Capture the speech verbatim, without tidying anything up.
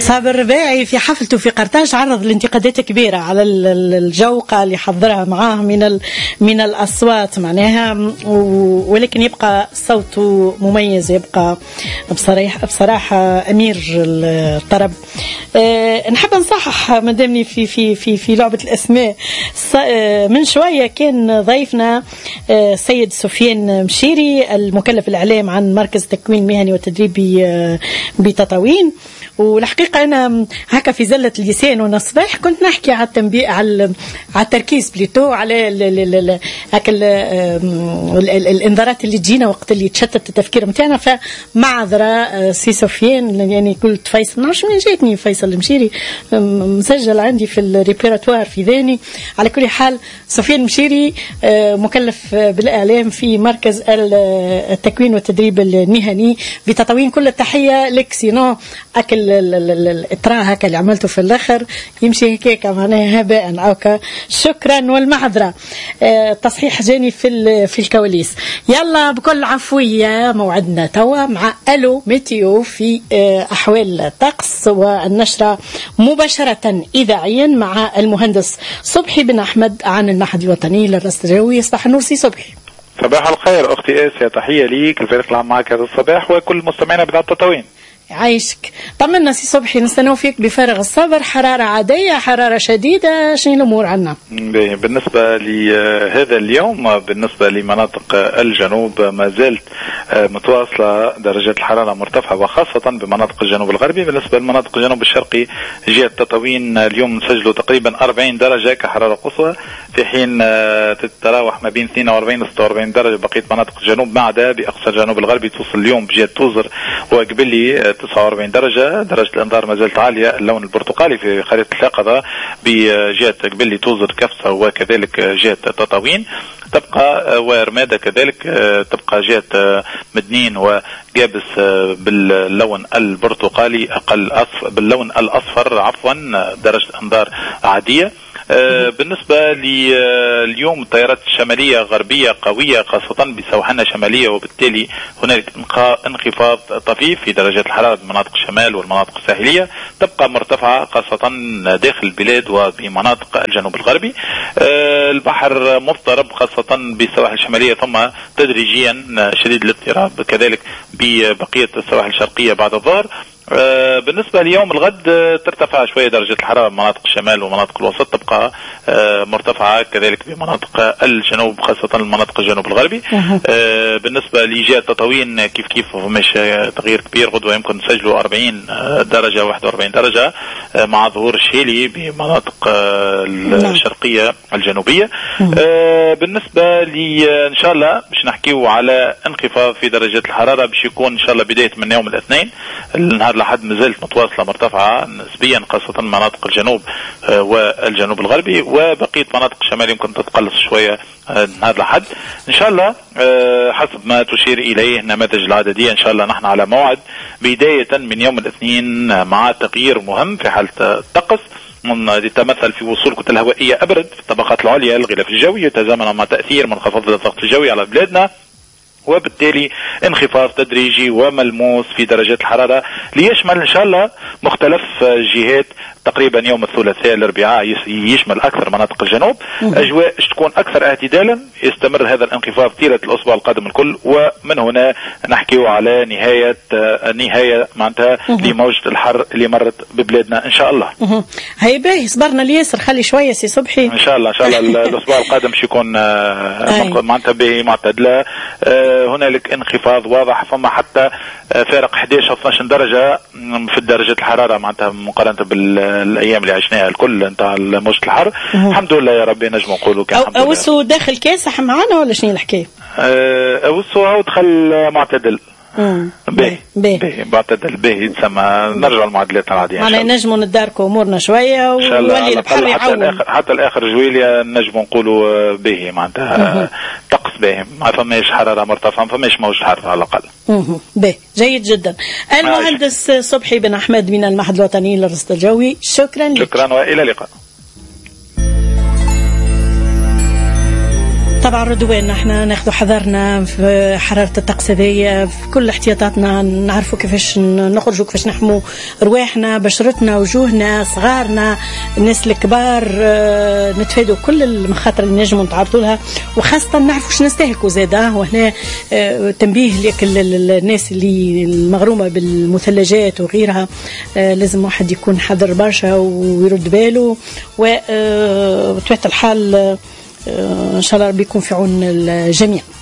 صابر الرباعي في حفلته في قرطاج عرض الانتقادات كبيرة على الجوقة اللي حضرها معاه من من الأصوات معناها، ولكن يبقى صوته مميز، يبقى بصراحة بصراحة أمير الطرب. أه نحب نصحح مدامني في في في في لعبة الأسماء. من شوية كان ضيفنا سيد سفيان مشيري المكلف الإعلام عن مركز تكوين مهني وتدريبي بتطاوين، والحقيقة أنا هكا في زلة اللسان وانا صباح كنت نحكي على التنبيه على على التركيز بليتو على هكا الانذارات اللي تجينا وقت اللي تشتت التفكير متاعنا. فمعذرة سي سفيان، يعني قلت فيصل نعرفش من جاتني فيصل المشيري مسجل عندي في الريبيراتوار في ذهني. على كل حال سفيان مشيري مكلف بالإعلام في مركز التكوين والتدريب المهني بتطاوين. كل التحية لك سينو أكل الإطراء هكا اللي عملته في الآخر يمشي هيك معناها هباء أوكا. شكرا والمعذرة. أه تصحيح جاني في في الكواليس. يلا بكل عفوية موعدنا توا مع ألو ميتيو في أه أحوال الطقس والنشرة مباشرة إذاعيا مع المهندس صبحي بن أحمد عن المعهد الوطني للرصد الجوي. صباح النور سي صبحي. صباح الخير أختي آسيا، تحية ليك الفريق العام معك هذا الصباح وكل مستمعينا بذات تطاوين. عايشك. طمنا سي صبحي، نستناو فيك بفارغ الصبر. حرارة عادية، حرارة شديدة، شنو الأمور عنا؟ بالنسبة لهذا اليوم بالنسبة لمناطق الجنوب ما زالت متواصلة درجات الحرارة مرتفعة وخاصة بمناطق الجنوب الغربي. بالنسبة لمناطق الجنوب الشرقي جهة تطاوين اليوم نسجلوا تقريبا أربعين درجة كحرارة قصوى، في حين تتراوح ما بين اثنين وأربعين و ستة وأربعين درجة بقية مناطق الجنوب، ما عدا بأقصى الجنوب الغربي توصل اليوم بجهة توزر وقبلي تسعة وأربعين درجة. درجة الانذار ما زالت عالية، اللون البرتقالي في خريطة اليقظة بجهة قبلي توزر كفصة وكذلك جهة تطاوين تبقى، ورمادة كذلك تبقى جهة مدنين وقابس باللون البرتقالي أقل أصفر باللون الأصفر عفوا درجة انذار عادية. بالنسبة لليوم التيارات الشمالية غربية قوية خاصة بسوحنة شمالية، وبالتالي هنالك انخفاض طفيف في درجات الحرارة بمناطق الشمال والمناطق الساحلية، تبقى مرتفعة خاصة داخل البلاد وبمناطق الجنوب الغربي. البحر مضطرب خاصة بالسواحل الشمالية، ثم تدريجيا شديد الاضطراب كذلك ببقية السواحل الشرقية بعد الظهر. بالنسبة ليوم الغد ترتفع شوية درجة الحرارة بمناطق الشمال ومناطق الوسط، تبقى مرتفعة كذلك بمناطق الجنوب خاصة المناطق الجنوب الغربي. بالنسبة لجهة تطاوين كيف كيف مش تغيير كبير، غدوة يمكن نسجلوا أربعين درجة واحد وأربعين درجة مع ظهور الشيلي بمناطق الشرقية الجنوبية. بالنسبة لي إن شاء الله مش نحكيو على انخفاض في درجة الحرارة، باش يكون إن شاء الله بداية من يوم الاثنين. النهار لحد مازالت متواصلة مرتفعة نسبيا خاصة مناطق الجنوب والجنوب الغربي، وبقية مناطق الشمال يمكن تتقلص شوية النهار لحد إن شاء الله حسب ما تشير إليه النماذج العددية. إن شاء الله نحن على موعد بداية من يوم الاثنين مع تغيير مهم في حالة الطقس يتمثل في وصول كتل هوائية أبرد في الطبقات العليا الغلاف الجوي، يتزامن مع تأثير منخفض الضغط الجوي على بلادنا، وبالتالي انخفاض تدريجي وملموس في درجات الحرارة ليشمل إن شاء الله مختلف جهات. تقريبا يوم الثلاثاء الأربعاء يشمل أكثر مناطق الجنوب، أجواء تكون أكثر اعتدالا، يستمر هذا الانخفاض طيلة الأسبوع القادم الكل، ومن هنا نحكيه على نهاية نهاية معناتها لموجة الحر اللي مرت ببلادنا إن شاء الله. هاي باهي صبرنا الياسر، خلي شوية سي صبحي إن شاء الله إن شاء الله الأسبوع القادم باش يكون معناتها باهي معتدلة. هنالك انخفاض واضح، فما حتى فارق أحد عشر اثني عشر درجة في درجة الحرارة معناتها مقارنة بالايام اللي عشناها الكل نتاع موجة الحر. الحمد لله يا ربي نجم نقولوا كان الحمد لله. اوسو داخل كاسح معانا ولا شنو الحكايه؟ اوسو هو دخل معتدل باهي باهي معتدل باهي يتسمى. نرجع المعادلات العادية معنا نجموا نداركوا امورنا شويه ونولي البحر يعوم حتى الاخر جويليا نجم نقولوا باهي معناتها طقس باهي، ما فماش حراره مرتفعه، ما فماش موج حر على الاقل. باهي جيد جدا. المهندس صبحي بن احمد من المعهد الوطني للرصد الجوي، شكرا لك. شكرا والى اللقاء. طبعا رضوان احنا ناخذ حذرنا في حرارة الطقس هذيا، في كل احتياطاتنا، نعرفوا كيفاش نخرجوا، كيفاش نحموا رواحنا، بشرتنا، وجوهنا، صغارنا، الناس الكبار، اه نتفادوا كل المخاطر اللي نجموا نتعرضوا لها، وخاصة نعرفوا واش نستهلكوا زاده. وهنا اه تنبيه لك الناس اللي المغرومة بالمثلجات وغيرها، اه لازم واحد يكون حذر برشا ويرد باله، وبطبيعة الحال إن شاء الله ربي يكون في عون الجميع.